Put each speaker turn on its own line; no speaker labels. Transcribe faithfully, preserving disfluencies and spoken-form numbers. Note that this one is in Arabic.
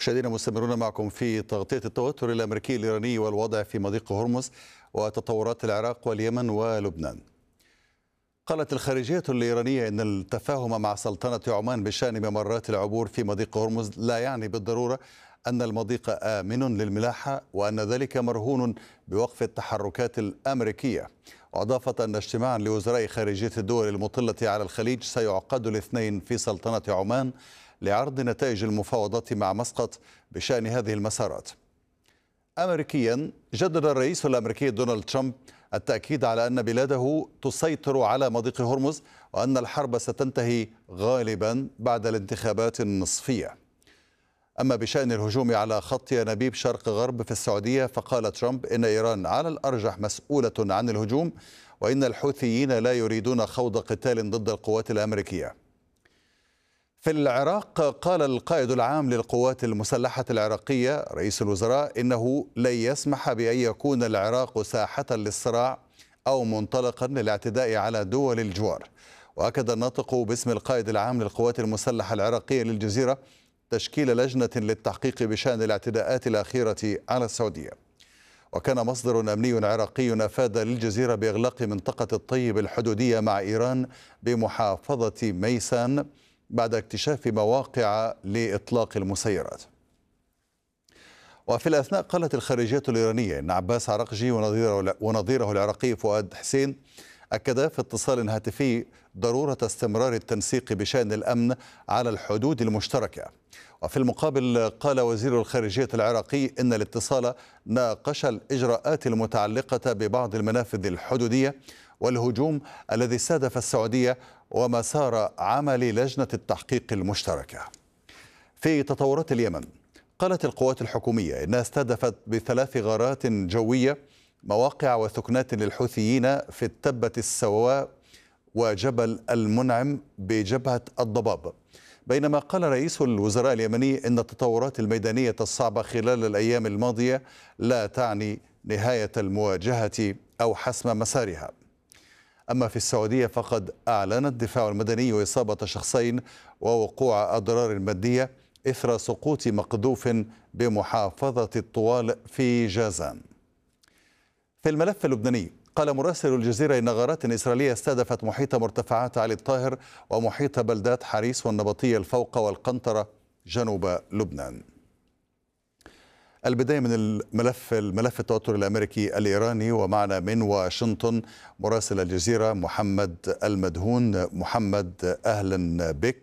مشاهدينا مستمرون معكم في تغطية التوتر الأمريكي الإيراني والوضع في مضيق هرمز وتطورات العراق واليمن ولبنان. قالت الخارجية الإيرانية إن التفاهم مع سلطنة عمان بشأن ممرات العبور في مضيق هرمز لا يعني بالضرورة أن المضيق آمن للملاحة، وأن ذلك مرهون بوقف التحركات الأمريكية. وأضافت أن اجتماعا لوزراء خارجية الدول المطلة على الخليج سيعقد الاثنين في سلطنة عمان لعرض نتائج المفاوضات مع مسقط بشأن هذه المسارات. أمريكيا، جدد الرئيس الأمريكي دونالد ترامب التأكيد على أن بلاده تسيطر على مضيق هرمز، وأن الحرب ستنتهي غالبا بعد الانتخابات النصفية. أما بشأن الهجوم على خط ينابيب شرق غرب في السعودية، فقال ترامب إن إيران على الأرجح مسؤولة عن الهجوم، وإن الحوثيين لا يريدون خوض قتال ضد القوات الأمريكية. في العراق، قال القائد العام للقوات المسلحة العراقية رئيس الوزراء إنه لن يسمح بأن يكون العراق ساحة للصراع أو منطلقا للاعتداء على دول الجوار. وأكد الناطق باسم القائد العام للقوات المسلحة العراقية للجزيرة تشكيل لجنة للتحقيق بشأن الاعتداءات الأخيرة على السعودية. وكان مصدر أمني عراقي أفاد للجزيرة بإغلاق منطقة الطيب الحدودية مع إيران بمحافظة ميسان بعد اكتشاف مواقع لإطلاق المسيرات. وفي الأثناء، قالت الخارجية الإيرانية إن عباس عراقجي ونظيره, ونظيره العراقي فؤاد حسين أكدا في اتصال هاتفي ضرورة استمرار التنسيق بشأن الأمن على الحدود المشتركة. وفي المقابل، قال وزير الخارجية العراقي إن الاتصال ناقش الإجراءات المتعلقة ببعض المنافذ الحدودية والهجوم الذي استهدف السعودية ومسار عمل لجنة التحقيق المشتركة. في تطورات اليمن، قالت القوات الحكومية إنها استهدفت بثلاث غارات جوية مواقع وثكنات للحوثيين في التبة السواء وجبل المنعم بجبهة الضباب. بينما قال رئيس الوزراء اليمني إن التطورات الميدانية الصعبة خلال الأيام الماضية لا تعني نهاية المواجهة أو حسم مسارها. أما في السعودية، فقد أعلن الدفاع المدني إصابة شخصين ووقوع أضرار مادية إثر سقوط مقذوف بمحافظة الطوال في جازان. في الملف اللبناني، قال مراسل الجزيرة إن غارات إسرائيلية استهدفت محيط مرتفعات علي الطاهر ومحيط بلدات حريس والنبطية الفوق والقنطرة جنوب لبنان. البداية من الملف الملف التوتر الأمريكي الإيراني، ومعنا من واشنطن مراسل الجزيرة محمد المدهون. محمد، أهلا بك.